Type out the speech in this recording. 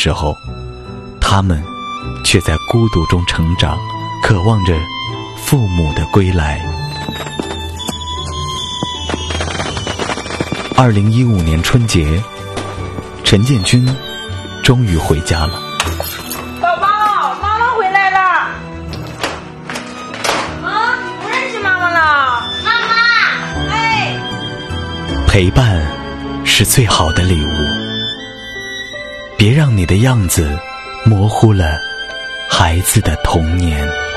时候，他们却在孤独中成长，渴望着父母的归来。2015年春节，陈建军终于回家了。 宝宝，妈妈回来了。啊，你不认识妈妈了？妈妈，哎。 陪伴是最好的礼物，别让你的样子模糊了孩子的童年。